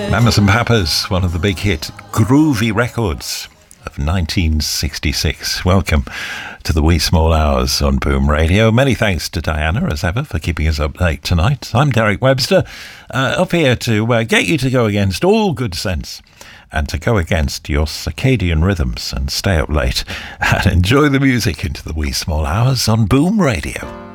Mamas and Papas, one of the big hit groovy records of 1966. Welcome to the wee small hours on Boom Radio. Many thanks to Diana, as ever, for keeping us up late tonight. I'm Derek Webster, up here to get you to go against all good sense and to go against your circadian rhythms and stay up late and enjoy the music into the wee small hours on Boom Radio.